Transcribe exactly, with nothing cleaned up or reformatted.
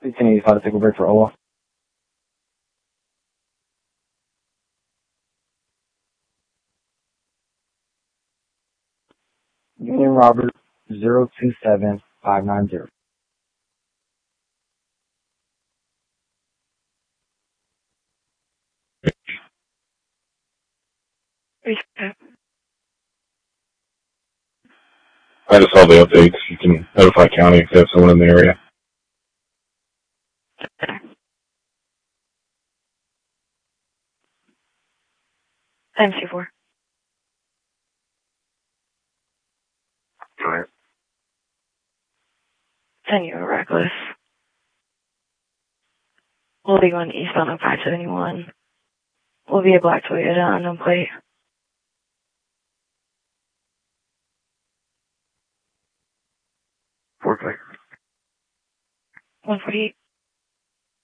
ten eighty-five to take a break for Ola. Union Robert zero two seven five nine zero. I just saw the updates. You can notify county if they have someone in the area. M C four. Alright. Send you a reckless. We'll be going eastbound on five seventy-one. Will be a black Toyota unknown plate. four clear. one forty-eight.